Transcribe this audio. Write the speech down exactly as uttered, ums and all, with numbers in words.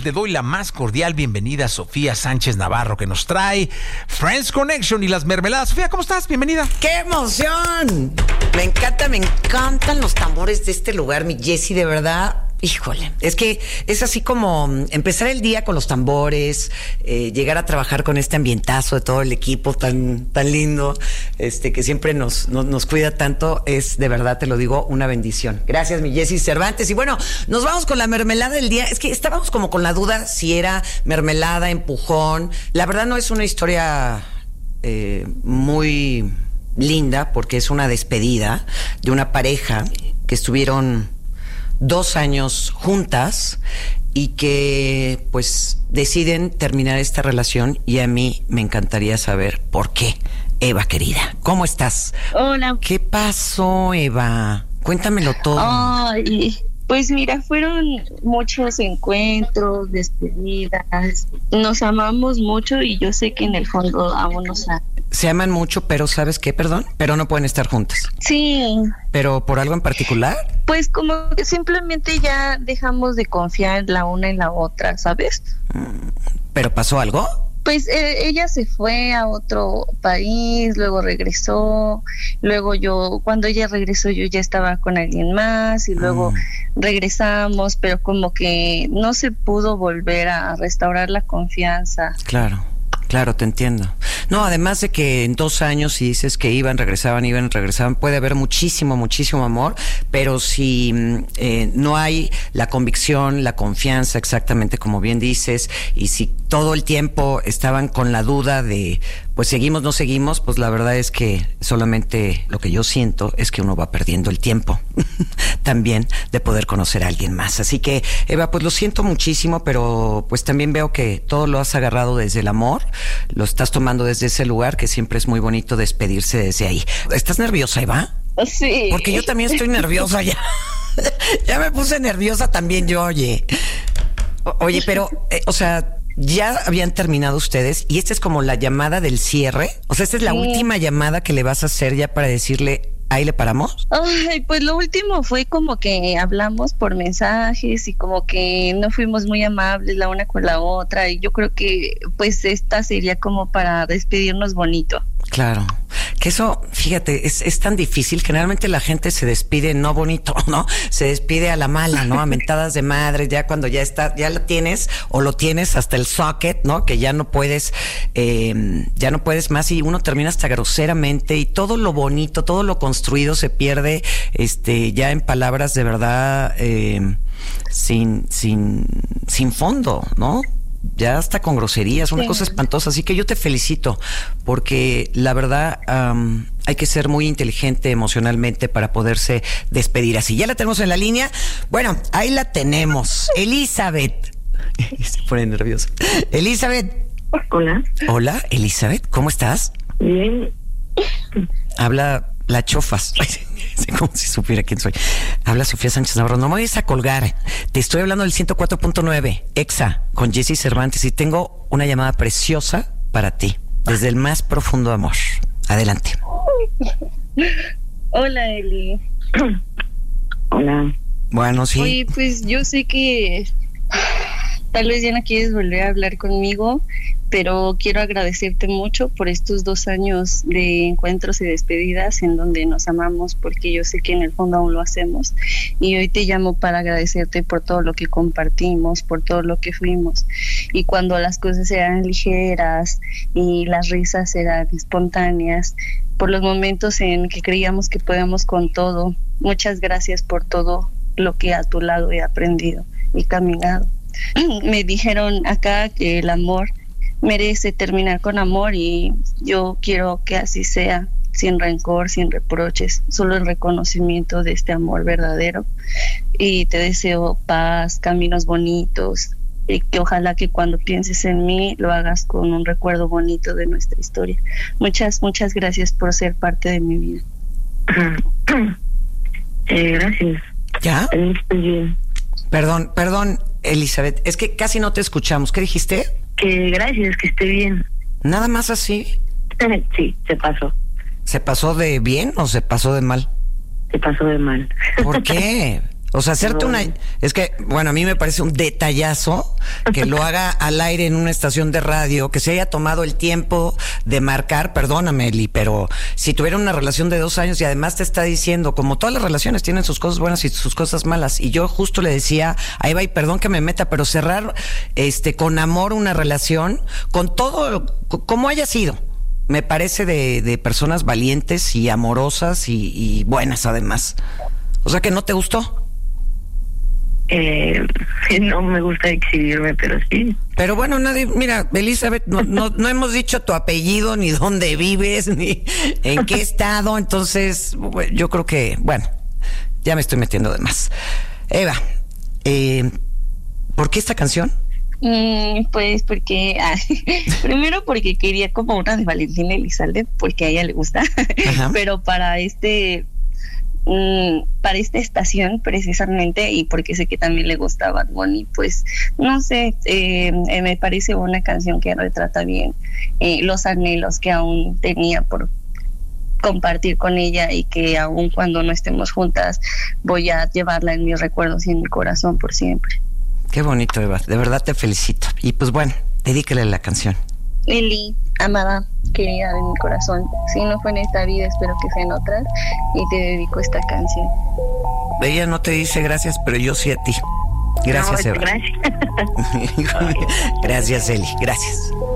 le doy la más cordial bienvenida a Sofía Sánchez Navarro, que nos trae Friends Connection y las mermeladas. Sofía, ¿cómo estás? Bienvenida. ¡Qué emoción! Me encanta, me encantan los tambores de este lugar, mi Jessy, de verdad. Híjole, es que es así como empezar el día con los tambores, eh, llegar a trabajar con este ambientazo de todo el equipo tan, tan lindo, este, que siempre nos, nos, nos cuida tanto, es de verdad, te lo digo, una bendición. Gracias, mi Jessy Cervantes. Y bueno, nos vamos con la mermelada del día. Es que estábamos como con la duda si era mermelada, empujón. La verdad no es una historia eh, muy linda, porque es una despedida de una pareja que estuvieron dos años juntas y que pues deciden terminar esta relación, y a mí me encantaría saber por qué. Eva, querida, ¿cómo estás? Hola. ¿Qué pasó, Eva? Cuéntamelo todo. Ay, pues mira, fueron muchos encuentros, despedidas. Nos amamos mucho y yo sé que en el fondo aún nos amamos. Se aman mucho, pero ¿sabes qué? Perdón, pero no pueden estar juntas. Sí. ¿Pero por algo en particular? Pues como que simplemente ya dejamos de confiar la una en la otra, ¿sabes? ¿Pero pasó algo? Pues eh, ella se fue a otro país, luego regresó, luego yo, cuando ella regresó yo ya estaba con alguien más y luego mm. regresamos, pero como que no se pudo volver a restaurar la confianza. Claro. Claro, te entiendo. No, además de que en dos años, si dices que iban, regresaban, iban, regresaban, puede haber muchísimo, muchísimo amor, pero si eh, no hay la convicción, la confianza, exactamente como bien dices, y si todo el tiempo estaban con la duda de, pues seguimos, no seguimos, pues la verdad es que solamente lo que yo siento es que uno va perdiendo el tiempo también de poder conocer a alguien más. Así que, Eva, pues lo siento muchísimo, pero pues también veo que todo lo has agarrado desde el amor, lo estás tomando desde ese lugar, que siempre es muy bonito despedirse desde ahí. ¿Estás nerviosa, Eva? Sí. Porque yo también estoy nerviosa ya. Ya me puse nerviosa también yo, oye. O- oye, pero, eh, o sea, ya habían terminado ustedes y esta es como la llamada del cierre. O sea, esta es la Sí. última llamada que le vas a hacer ya para decirle, ¿ahí le paramos? Ay, pues lo último fue como que hablamos por mensajes y como que no fuimos muy amables la una con la otra, y yo creo que pues esta sería como para despedirnos bonito. Claro, que eso, fíjate, es, es tan difícil. Generalmente la gente se despide no bonito, ¿no? Se despide a la mala, ¿no? A mentadas de madre, ya cuando ya está, ya lo tienes o lo tienes hasta el socket, ¿no? Que ya no puedes, eh, ya no puedes más y uno termina hasta groseramente y todo lo bonito, todo lo construido se pierde, este, ya en palabras de verdad, eh, sin, sin, sin fondo, ¿no? Ya hasta con groserías, una Sí. cosa espantosa. Así que yo te felicito, porque la verdad um, hay que ser muy inteligente emocionalmente para poderse despedir así. Ya la tenemos en la línea. Bueno, ahí la tenemos. Elizabeth. Se pone nerviosa. Elizabeth. Hola. Hola, Elizabeth, ¿cómo estás? Bien. Habla la Chofas. Como si supiera quién soy. Habla Sofía Sánchez Navarro. No me vayas a colgar. Te estoy hablando del ciento cuatro punto nueve, Exa, con Jessy Cervantes, y tengo una llamada preciosa para ti, desde el más profundo amor. Adelante. Hola, Eli. Hola. Bueno, sí. Oye, pues yo sé que tal vez ya no quieres volver a hablar conmigo, pero quiero agradecerte mucho por estos dos años de encuentros y despedidas en donde nos amamos, porque yo sé que en el fondo aún lo hacemos, y hoy te llamo para agradecerte por todo lo que compartimos, por todo lo que fuimos, y cuando las cosas eran ligeras y las risas eran espontáneas, por los momentos en que creíamos que podíamos con todo. Muchas gracias por todo lo que a tu lado he aprendido y caminado. Me dijeron acá que el amor merece terminar con amor, y yo quiero que así sea, sin rencor, sin reproches, solo el reconocimiento de este amor verdadero, y te deseo paz, caminos bonitos, y que ojalá que cuando pienses en mí lo hagas con un recuerdo bonito de nuestra historia. Muchas, muchas gracias por ser parte de mi vida. Eh, gracias. ¿Ya? Estoy bien. Perdón, perdón, Elizabeth, es que casi no te escuchamos. ¿Qué dijiste? Que gracias, que esté bien. Nada más así. Sí, se pasó. ¿Se pasó de bien o se pasó de mal? Se pasó de mal. ¿Por qué? O sea, hacerte una... Es que, bueno, a mí me parece un detallazo que lo haga al aire en una estación de radio, que se haya tomado el tiempo de marcar, perdóname, Eli, pero si tuviera una relación de dos años y además te está diciendo, como todas las relaciones tienen sus cosas buenas y sus cosas malas, y yo justo le decía, ahí va, y perdón que me meta, pero cerrar este con amor una relación, con todo, como haya sido, me parece de, de personas valientes y amorosas y, y buenas además. O sea, que no te gustó. Eh, no me gusta exhibirme, pero sí. Pero bueno, nadie, mira, Elizabeth, no, no, no hemos dicho tu apellido, ni dónde vives, ni en qué estado, entonces yo creo que, bueno, ya me estoy metiendo de más. Eva, eh, ¿por qué esta canción? Mm, pues porque, ah, primero porque quería como una de Valentina Elizalde, porque a ella le gusta, pero para este... Mm, para esta estación precisamente, y porque sé que también le gusta Bad Bunny, pues no sé, eh, eh, me parece una canción que retrata bien eh, los anhelos que aún tenía por compartir con ella, y que aún cuando no estemos juntas voy a llevarla en mis recuerdos y en mi corazón por siempre. Qué bonito, Eva, de verdad te felicito. Y pues bueno, dedícale la canción. Eli, amada, querida de mi corazón, si no fue en esta vida, espero que sea en otras, y te dedico esta canción. Ella no te dice gracias, pero yo sí a ti. Gracias, No, Eva. gracias. Gracias, Eli. Gracias.